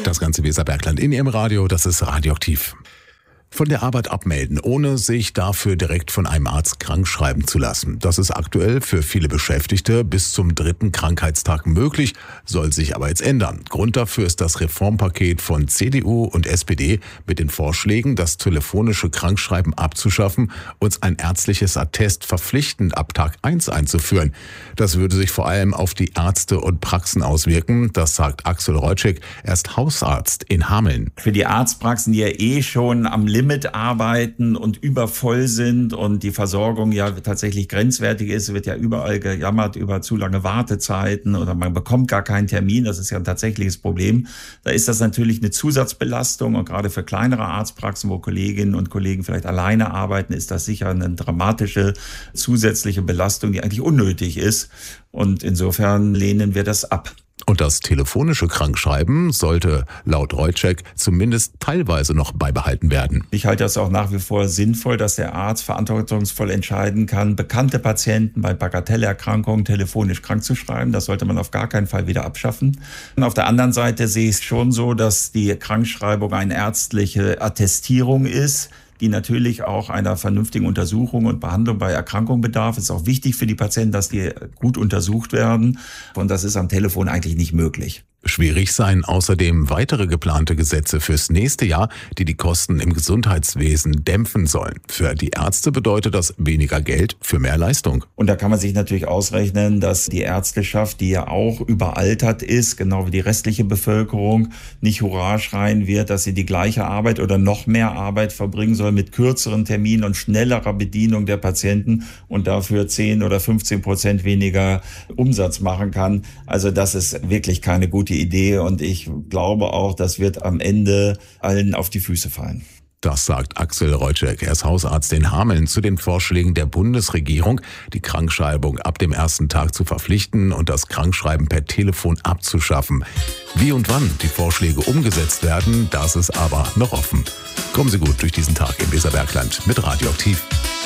Das ganze Weserbergland in Ihrem Radio, das ist Radioaktiv. Von der Arbeit abmelden, ohne sich dafür direkt von einem Arzt krankschreiben zu lassen. Das ist aktuell für viele Beschäftigte bis zum 3. Krankheitstag möglich, soll sich aber jetzt ändern. Grund dafür ist das Reformpaket von CDU und SPD mit den Vorschlägen, das telefonische Krankschreiben abzuschaffen und ein ärztliches Attest verpflichtend ab Tag 1 einzuführen. Das würde sich vor allem auf die Ärzte und Praxen auswirken, das sagt Axel Reutschek, er ist Hausarzt in Hameln. Für die Arztpraxen, die ja schon am Limit arbeiten und übervoll sind und die Versorgung ja tatsächlich grenzwertig ist, wird ja überall gejammert über zu lange Wartezeiten oder man bekommt gar keinen Termin. Das ist ja ein tatsächliches Problem. Da ist das natürlich eine Zusatzbelastung und gerade für kleinere Arztpraxen, wo Kolleginnen und Kollegen vielleicht alleine arbeiten, ist das sicher eine dramatische zusätzliche Belastung, die eigentlich unnötig ist. Und insofern lehnen wir das ab. Und das telefonische Krankschreiben sollte laut Reutschek zumindest teilweise noch beibehalten werden. Ich halte das auch nach wie vor sinnvoll, dass der Arzt verantwortungsvoll entscheiden kann, bekannte Patienten bei Bagatellerkrankungen telefonisch krank zu schreiben. Das sollte man auf gar keinen Fall wieder abschaffen. Und auf der anderen Seite sehe ich es schon so, dass die Krankschreibung eine ärztliche Attestierung ist, die natürlich auch einer vernünftigen Untersuchung und Behandlung bei Erkrankungen bedarf. Es ist auch wichtig für die Patienten, dass die gut untersucht werden. Und das ist am Telefon eigentlich nicht möglich. Schwierig seien außerdem weitere geplante Gesetze fürs nächste Jahr, die die Kosten im Gesundheitswesen dämpfen sollen. Für die Ärzte bedeutet das weniger Geld für mehr Leistung. Und da kann man sich natürlich ausrechnen, dass die Ärzteschaft, die ja auch überaltert ist, genau wie die restliche Bevölkerung, nicht Hurra schreien wird, dass sie die gleiche Arbeit oder noch mehr Arbeit verbringen soll mit kürzeren Terminen und schnellerer Bedienung der Patienten und dafür 10 oder 15% weniger Umsatz machen kann. Also das ist wirklich keine gute Idee und ich glaube auch, das wird am Ende allen auf die Füße fallen. Das sagt Axel Reutschek, er ist Hausarzt in Hameln, zu den Vorschlägen der Bundesregierung, die Krankschreibung ab dem ersten Tag zu verpflichten und das Krankschreiben per Telefon abzuschaffen. Wie und wann die Vorschläge umgesetzt werden, das ist aber noch offen. Kommen Sie gut durch diesen Tag im Weserbergland mit Radioaktiv.